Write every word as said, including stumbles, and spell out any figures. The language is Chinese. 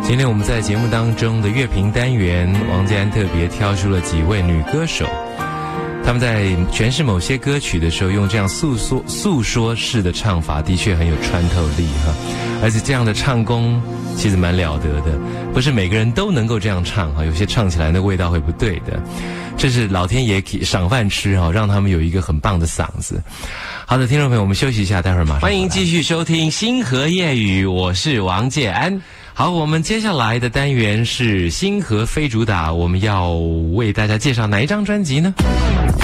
今天我们在节目当中的乐评单元，王建安特别挑出了几位女歌手，他们在诠释某些歌曲的时候，用这样诉说诉说式的唱法，的确很有穿透力哈。而且这样的唱功其实蛮了得的，不是每个人都能够这样唱哈，有些唱起来那味道会不对的。这是老天爷赏饭吃哈，让他们有一个很棒的嗓子。好的，听众朋友，我们休息一下，待会儿马上欢迎继续收听星河夜语，我是王建安。好，我们接下来的单元是星河非主打，我们要为大家介绍哪一张专辑呢？